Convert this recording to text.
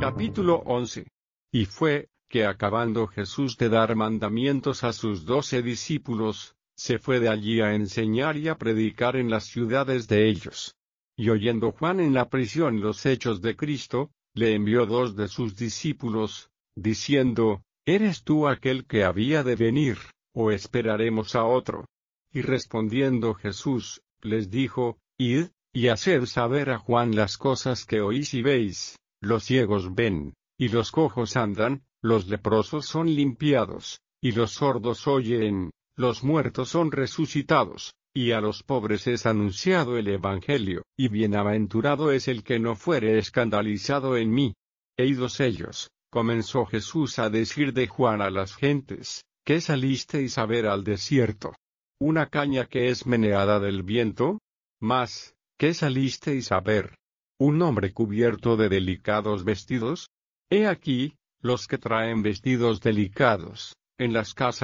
Capítulo 11. Y fue, que acabando Jesús de dar mandamientos a sus 12 discípulos, se fue de allí a enseñar y a predicar en las ciudades de ellos. Y oyendo Juan en la prisión los hechos de Cristo, le envió 2 de sus discípulos, diciendo, ¿Eres tú aquel que había de venir, o esperaremos a otro? Y respondiendo Jesús, les dijo, Id, y haced saber a Juan las cosas que oís y veis. Los ciegos ven, y los cojos andan, los leprosos son limpiados, y los sordos oyen, los muertos son resucitados, y a los pobres es anunciado el Evangelio, y bienaventurado es el que no fuere escandalizado en mí. E idos ellos, comenzó Jesús a decir de Juan a las gentes, ¿qué salisteis a ver al desierto? ¿Una caña que es meneada del viento? Mas, ¿qué salisteis a ver? ¿Un hombre cubierto de delicados vestidos? He aquí, los que traen vestidos delicados, en las casas